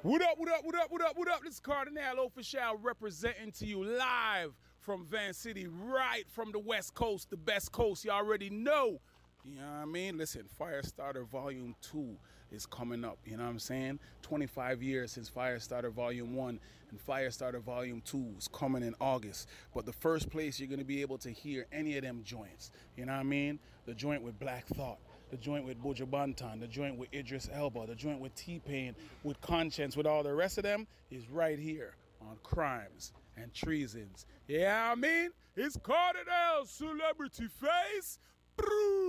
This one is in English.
What up, what up, what up, what up, what up? This is Cardinal Official representing to you live from Van City, right from the West Coast, the best coast. You already know. You know what I mean? Listen, Firestarter Volume 2 is coming up. You know what I'm saying? 25 years since Firestarter Volume 1 and Firestarter Volume 2 is coming in August. But the first place you're going to be able to hear any of them joints, you know what I mean? The joint with Black Thought, the joint with Buju Banton, the joint with Idris Elba, the joint with T-Pain, with Conscience, with all the rest of them is right here on Crimes and Treasons. Yeah, I mean? It's Cardinal Celebrity Face.